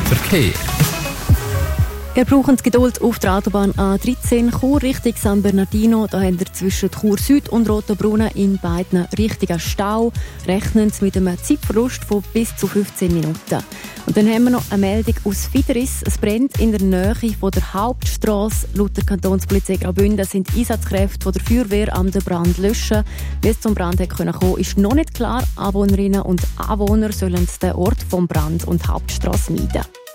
Verkehr. Ihr braucht Geduld auf der Autobahn A13 Chur Richtung San Bernardino. Da habt ihr zwischen Chur Süd und Rotenbrunnen in beiden Richtungen Stau. Rechnen Sie mit einem Zeitverlust von bis zu 15 Minuten. Und dann haben wir noch eine Meldung aus Fideris. Es brennt in der Nähe von der Hauptstrasse. Laut der Kantonspolizei Graubünden sind Einsatzkräfte von der Feuerwehr an den Brand löschen. Wie es zum Brand kommen konnte, ist noch nicht klar. Anwohnerinnen und Anwohner sollen den Ort vom Brand und die Hauptstrasse meiden.